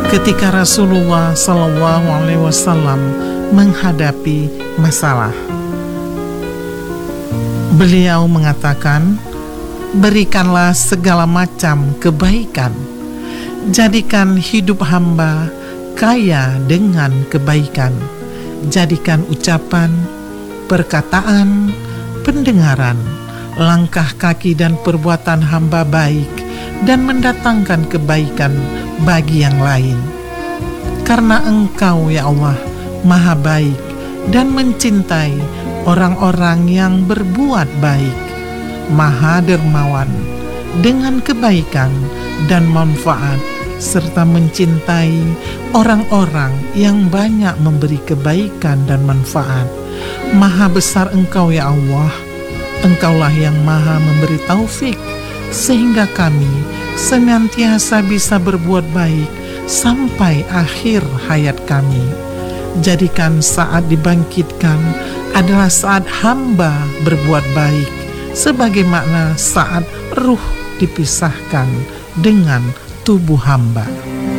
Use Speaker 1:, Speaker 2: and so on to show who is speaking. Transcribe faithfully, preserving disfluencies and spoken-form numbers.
Speaker 1: ketika Rasulullah Shallallahu Alaihi Wasallam menghadapi masalah. Beliau mengatakan, berikanlah segala macam kebaikan, jadikan hidup hamba kaya dengan kebaikan, jadikan ucapan, perkataan, pendengaran, langkah kaki dan perbuatan hamba baik dan mendatangkan kebaikan bagi yang lain. Karena Engkau ya Allah Maha baik dan mencintai orang-orang yang berbuat baik, Maha dermawan dengan kebaikan dan manfaat, serta mencintai orang-orang yang banyak memberi kebaikan dan manfaat. Maha besar Engkau ya Allah, Engkaulah yang maha memberi taufik, sehingga kami senantiasa bisa berbuat baik sampai akhir hayat kami. Jadikan saat dibangkitkan adalah saat hamba berbuat baik, sebagaimana saat ruh dipisahkan dengan tubuh hamba.